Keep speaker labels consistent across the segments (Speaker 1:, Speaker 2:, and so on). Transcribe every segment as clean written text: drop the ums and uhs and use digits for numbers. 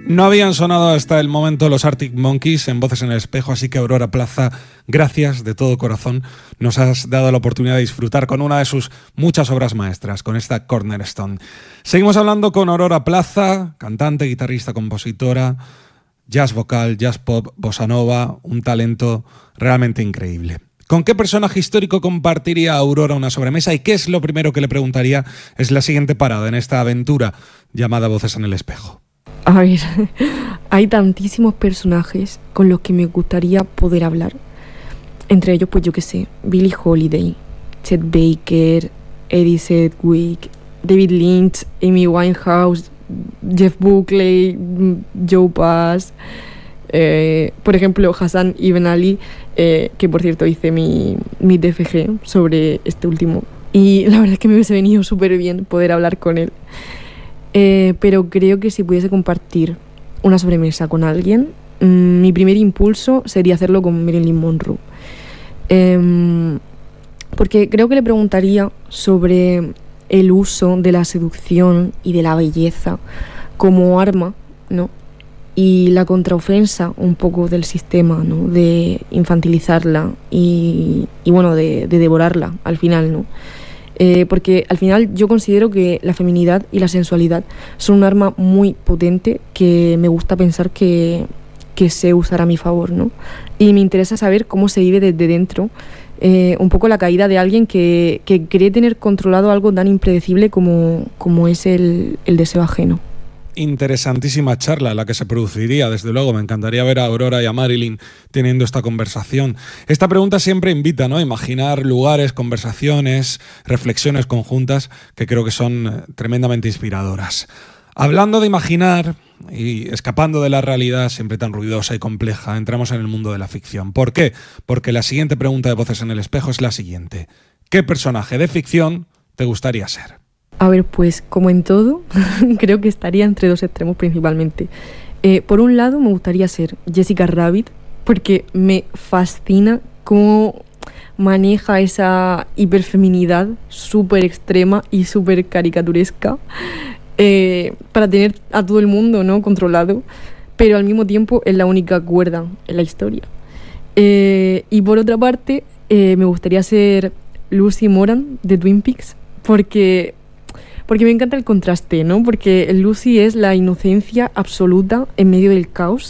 Speaker 1: No habían sonado hasta el momento los Arctic Monkeys en Voces en el Espejo, así que Aurora Plaza, gracias de todo corazón. Nos has dado la oportunidad de disfrutar con una de sus muchas obras maestras, con esta Cornerstone. Seguimos hablando con Aurora Plaza, cantante, guitarrista, compositora, jazz vocal, jazz pop, bossa nova, un talento realmente increíble. ¿Con qué personaje histórico compartiría Aurora una sobremesa y qué es lo primero que le preguntaría? Es la siguiente parada en esta aventura llamada Voces en el Espejo.
Speaker 2: A ver, hay tantísimos personajes con los que me gustaría poder hablar. Entre ellos, pues yo qué sé, Billie Holiday, Chet Baker, Eddie Sedgwick, David Lynch, Amy Winehouse, Jeff Buckley, Joe Pass, por ejemplo, Hassan Ibn Ali, que por cierto hice mi TFG sobre este último. Y la verdad es que me hubiese venido súper bien poder hablar con él. Pero creo que si pudiese compartir una sobremesa con alguien, mi primer impulso sería hacerlo con Marilyn Monroe. Porque creo que le preguntaría sobre el uso de la seducción y de la belleza como arma, ¿no? Y la contraofensa un poco del sistema, ¿no? De infantilizarla y bueno, de devorarla al final, ¿no? Porque al final yo considero que la feminidad y la sensualidad son un arma muy potente que me gusta pensar que sé usar a mi favor, ¿no? Y me interesa saber cómo se vive desde dentro un poco la caída de alguien que cree tener controlado algo tan impredecible como es el deseo ajeno.
Speaker 1: Interesantísima charla la que se produciría, desde luego. Me encantaría ver a Aurora y a Marilyn teniendo esta conversación. Esta pregunta siempre invita, ¿no?, a imaginar lugares, conversaciones, reflexiones conjuntas que creo que son tremendamente inspiradoras. Hablando de imaginar y escapando de la realidad siempre tan ruidosa y compleja, entramos en el mundo de la ficción. ¿Por qué? Porque la siguiente pregunta de Voces en el Espejo es la siguiente. ¿Qué personaje de ficción te gustaría ser?
Speaker 2: A ver, pues como en todo, creo que estaría entre dos extremos principalmente. Por un lado, me gustaría ser Jessica Rabbit, porque me fascina cómo maneja esa hiperfeminidad súper extrema y súper caricaturesca para tener a todo el mundo, ¿no?, controlado, pero al mismo tiempo es la única cuerda en la historia. Y por otra parte, me gustaría ser Lucy Moran de Twin Peaks, porque me encanta el contraste, ¿no? Porque Lucy es la inocencia absoluta en medio del caos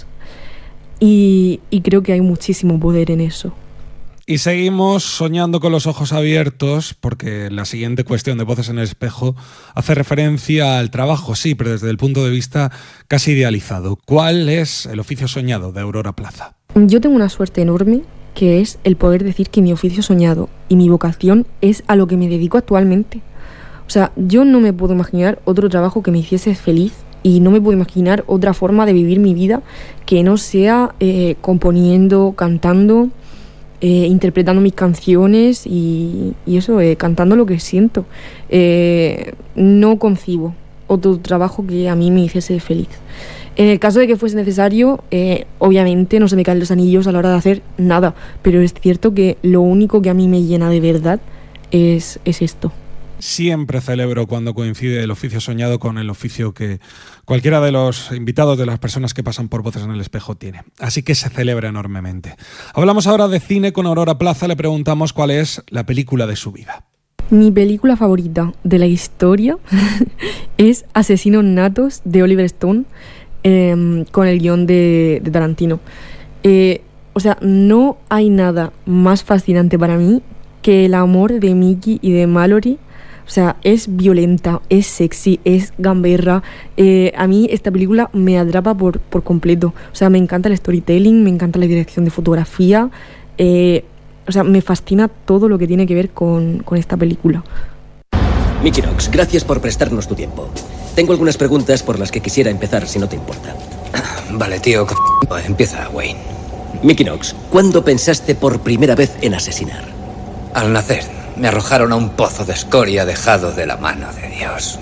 Speaker 2: y creo que hay muchísimo poder en eso.
Speaker 1: Y seguimos soñando con los ojos abiertos porque la siguiente cuestión de Voces en el Espejo hace referencia al trabajo, sí, pero desde el punto de vista casi idealizado. ¿Cuál es el oficio soñado de Aurora Plaza?
Speaker 2: Yo tengo una suerte enorme, que es el poder decir que mi oficio soñado y mi vocación es a lo que me dedico actualmente. O sea, yo no me puedo imaginar otro trabajo que me hiciese feliz y no me puedo imaginar otra forma de vivir mi vida que no sea componiendo, cantando, interpretando mis canciones y eso, cantando lo que siento. No concibo otro trabajo que a mí me hiciese feliz. En el caso de que fuese necesario, obviamente no se me caen los anillos a la hora de hacer nada, pero es cierto que lo único que a mí me llena de verdad es esto.
Speaker 1: Siempre celebro cuando coincide el oficio soñado con el oficio que cualquiera de los invitados, de las personas que pasan por Voces en el Espejo tiene. Así que se celebra enormemente. Hablamos ahora de cine con Aurora Plaza. Le preguntamos cuál es la película de su vida.
Speaker 2: Mi película favorita de la historia es Asesinos Natos de Oliver Stone, con el guión de Tarantino. O sea, no hay nada más fascinante para mí que el amor de Mickey y de Mallory. O sea, es violenta, es sexy, es gamberra. A mí esta película me atrapa por completo. O sea, me encanta el storytelling, me encanta la dirección de fotografía. O sea, me fascina todo lo que tiene que ver con esta película.
Speaker 3: Mickey Knox, gracias por prestarnos tu tiempo. Tengo algunas preguntas por las que quisiera empezar, si no te importa.
Speaker 4: Vale, tío. Empieza, Wayne.
Speaker 3: Mickey Knox, ¿cuándo pensaste por primera vez en asesinar?
Speaker 4: Al nacer. Me arrojaron a un pozo de escoria dejado de la mano de Dios.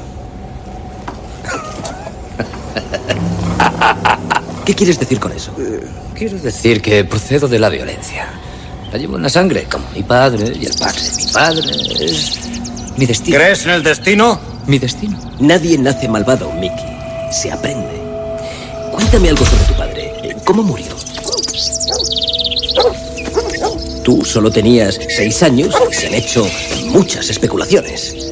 Speaker 3: ¿Qué quieres decir con eso?
Speaker 4: Quiero decir que procedo de la violencia. La llevo en la sangre, como mi padre y el padre de mi padre. Es mi destino.
Speaker 5: ¿Crees en el destino?
Speaker 4: Mi destino.
Speaker 3: Nadie nace malvado, Mickey. Se aprende. Cuéntame algo sobre tu padre. ¿Cómo murió? Tú solo tenías 6 años y se han hecho muchas especulaciones.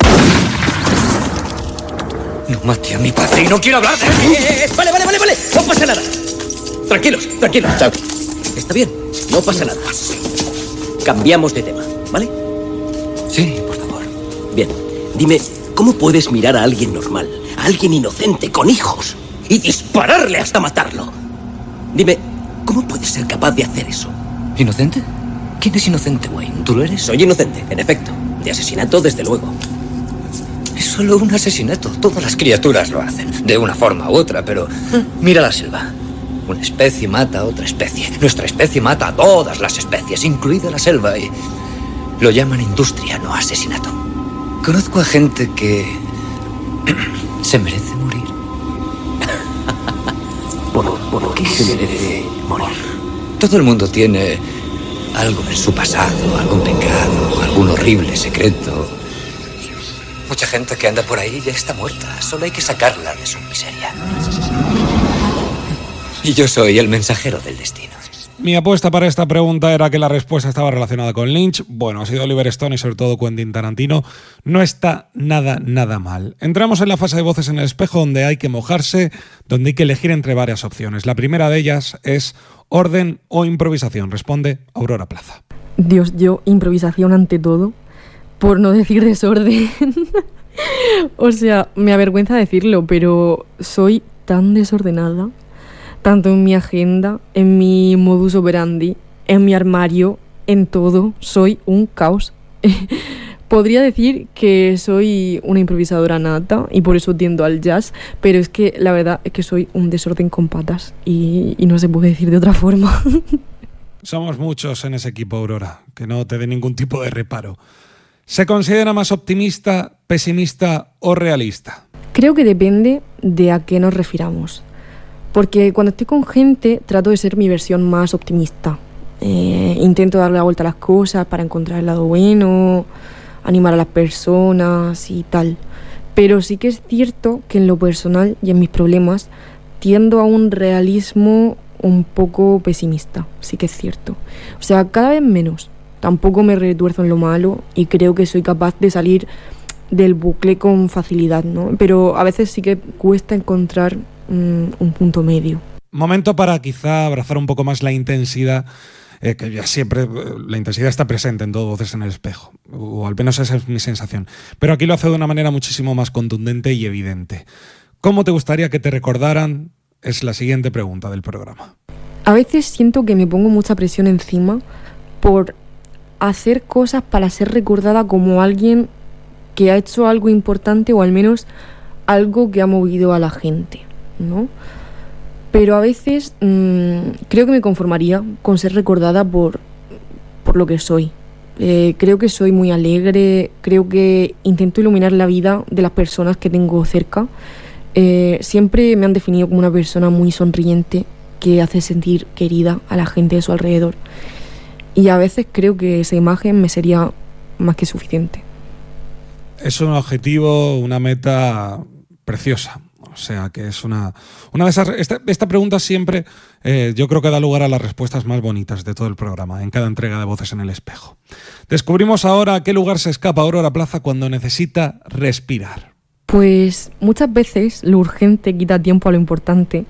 Speaker 4: No mate a mi padre y no quiero hablar de él.
Speaker 3: Vale. No pasa nada. Tranquilos. Está bien, no pasa nada. Cambiamos de tema, ¿vale?
Speaker 4: Sí, por favor.
Speaker 3: Bien, dime, ¿cómo puedes mirar a alguien normal, a alguien inocente, con hijos, y dispararle hasta matarlo? Dime, ¿cómo puedes ser capaz de hacer eso?
Speaker 4: ¿Inocente? ¿Quién es inocente, Wayne? ¿Tú lo eres?
Speaker 3: Soy inocente, en efecto. De asesinato, desde luego.
Speaker 4: Es solo un asesinato. Todas las criaturas lo hacen, de una forma u otra, pero... Mira la selva. Una especie mata a otra especie. Nuestra especie mata a todas las especies, incluida la selva, y lo llaman industria, no asesinato. Conozco a gente que se merece morir.
Speaker 3: ¿Por qué se merece morir?
Speaker 4: Todo el mundo tiene algo en su pasado, algún pecado, algún horrible secreto. Mucha gente que anda por ahí ya está muerta. Solo hay que sacarla de su miseria. Y yo soy el mensajero del destino.
Speaker 1: Mi apuesta para esta pregunta era que la respuesta estaba relacionada con Lynch. Bueno, ha sido Oliver Stone y sobre todo Quentin Tarantino. No está nada mal. Entramos en la fase de voces en el espejo, donde hay que mojarse, donde hay que elegir entre varias opciones. La primera de ellas es orden o improvisación. Responde Aurora Plaza.
Speaker 2: Dios, yo improvisación ante todo, por no decir desorden. O sea, me avergüenza decirlo, pero soy tan desordenada. Tanto en mi agenda, en mi modus operandi, en mi armario, en todo, soy un caos. Podría decir que soy una improvisadora nata y por eso tiendo al jazz, pero es que la verdad es que soy un desorden con patas y no se puede decir de otra forma.
Speaker 1: Somos muchos en ese equipo, Aurora, que no te dé ningún tipo de reparo. ¿Se considera más optimista, pesimista o realista?
Speaker 2: Creo que depende de a qué nos refiramos. Porque cuando estoy con gente trato de ser mi versión más optimista. Intento darle la vuelta a las cosas para encontrar el lado bueno, animar a las personas y tal. Pero sí que es cierto que en lo personal y en mis problemas tiendo a un realismo un poco pesimista. Sí que es cierto. O sea, cada vez menos. Tampoco me retuerzo en lo malo y creo que soy capaz de salir del bucle con facilidad, ¿no? Pero a veces sí que cuesta encontrar un punto medio.
Speaker 1: Momento para quizá abrazar un poco más la intensidad, que ya siempre la intensidad está presente en todo Voces en el Espejo, o al menos esa es mi sensación. Pero aquí lo hace de una manera muchísimo más contundente y evidente. ¿Cómo te gustaría que te recordaran? Es la siguiente pregunta del programa.
Speaker 2: A veces siento que me pongo mucha presión encima por hacer cosas para ser recordada como alguien que ha hecho algo importante o al menos algo que ha movido a la gente, ¿no? Pero a veces creo que me conformaría con ser recordada por lo que soy. Creo que soy muy alegre, creo que intento iluminar la vida de las personas que tengo cerca. Siempre me han definido como una persona muy sonriente que hace sentir querida a la gente de su alrededor. Y a veces creo que esa imagen me sería más que suficiente.
Speaker 1: Es un objetivo, una meta preciosa. O sea, que es una de esas... Esta pregunta siempre yo creo que da lugar a las respuestas más bonitas de todo el programa, en cada entrega de Voces en el Espejo. Descubrimos ahora a qué lugar se escapa Aurora Plaza cuando necesita respirar.
Speaker 2: Pues muchas veces lo urgente quita tiempo a lo importante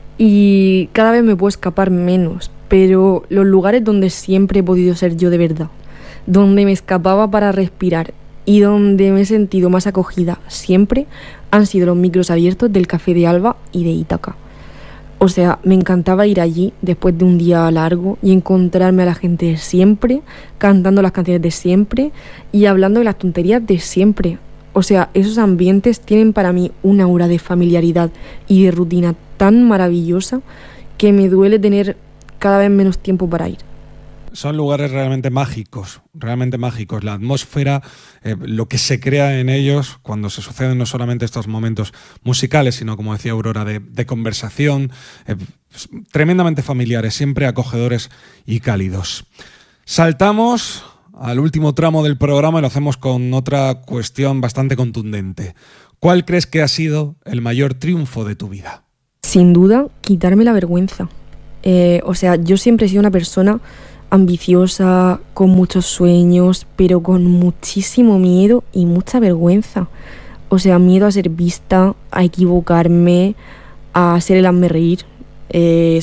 Speaker 2: y cada vez me puedo escapar menos, pero los lugares donde siempre he podido ser yo de verdad, donde me escapaba para respirar y donde me he sentido más acogida siempre han sido los micros abiertos del Café de Alba y de Ítaca. O sea, me encantaba ir allí después de un día largo y encontrarme a la gente de siempre, cantando las canciones de siempre y hablando de las tonterías de siempre. O sea, esos ambientes tienen para mí una aura de familiaridad y de rutina tan maravillosa que me duele tener cada vez menos tiempo para ir.
Speaker 1: Son lugares realmente mágicos. La atmósfera, lo que se crea en ellos cuando se suceden no solamente estos momentos musicales, sino, como decía Aurora, de conversación, tremendamente familiares, siempre acogedores y cálidos. Saltamos al último tramo del programa y lo hacemos con otra cuestión bastante contundente. ¿Cuál crees que ha sido el mayor triunfo de tu vida?
Speaker 2: sin duda, quitarme la vergüenza. O sea, yo siempre he sido una persona ambiciosa, con muchos sueños, pero con muchísimo miedo y mucha vergüenza. O sea, miedo a ser vista, a equivocarme, a ser el hazme reír.